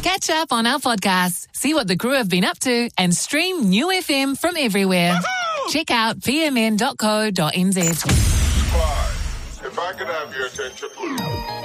Catch up on our podcasts, see what the crew have been up to, and stream New FM from everywhere. Woohoo! Check out pmn.co.nz. If I could have your attention.